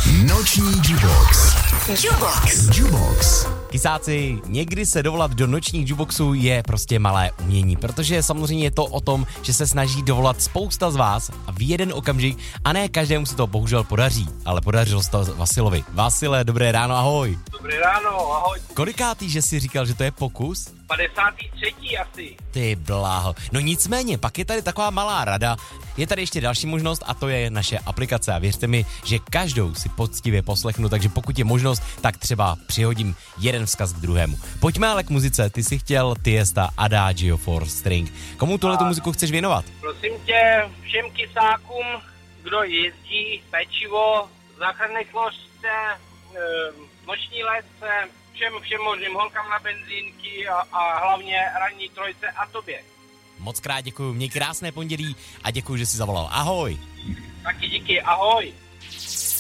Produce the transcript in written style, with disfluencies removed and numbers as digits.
Noční Jubox. Jubox. Kysáci, někdy se dovolat do nočních jukeboxů je prostě malé umění, protože samozřejmě je to o tom, že se snaží dovolat spousta z vás a v jeden okamžik a ne každému se to bohužel podaří, ale podařilo se to Vasilovi. Vasile, dobré ráno, ahoj. Dobré ráno, ahoj. Kolikátý, že jsi říkal, že to je pokus? 53. asi. Ty bláho. No nicméně, pak je tady taková malá rada. Je tady ještě další možnost a to je naše aplikace. A věřte mi, že každou si poctivě poslechnu, takže pokud je možnost, tak třeba přihodím jeden vzkaz k druhému. Pojďme ale k muzice. Ty jsi chtěl Tiesta Adagio for String. Komu tuhletu muziku chceš věnovat? Prosím tě, všem kysákům, kdo jezdí, pečivo, záchranné složce, noční létce, všem možným holkám na benzínky a hlavně ranní trojce a tobě. Moc krát děkuju, měj krásné pondělí a děkuju, že jsi zavolal. Ahoj. Taky díky, ahoj.